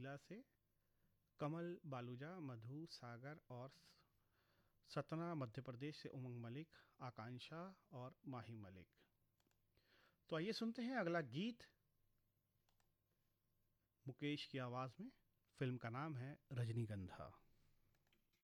जिला से कमल बालूजा, मधु सागर और सतना मध्य प्रदेश से उमंग मलिक, आकांक्षा और माही मलिक। तो आइए सुनते हैं अगला गीत मुकेश की आवाज़ में। फिल्म का नाम है रजनीगंधा।